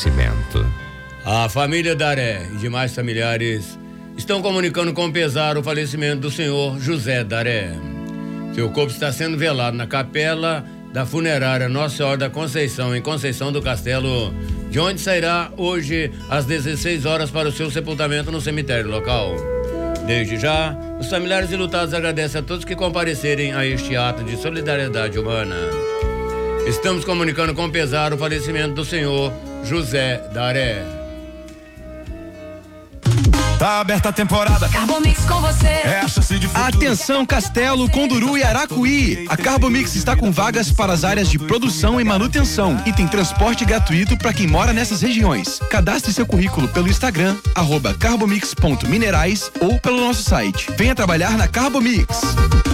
falecimento. A família Daré e demais familiares estão comunicando com pesar o falecimento do senhor José Daré. Seu corpo está sendo velado na capela da funerária Nossa Senhora da Conceição, em Conceição do Castelo, de onde sairá hoje às 16 horas para o seu sepultamento no cemitério local. Desde já, os familiares enlutados agradecem a todos que comparecerem a este ato de solidariedade humana. Estamos comunicando com pesar o falecimento do senhor José Daré. Tá aberta a temporada. Carbomix com você. É a chance de futuro. Atenção Castelo, Conduru e Aracuí. A Carbomix está com vagas para as áreas de produção e manutenção e tem transporte gratuito para quem mora nessas regiões. Cadastre seu currículo pelo Instagram @carbomix.minerais ou pelo nosso site. Venha trabalhar na Carbomix.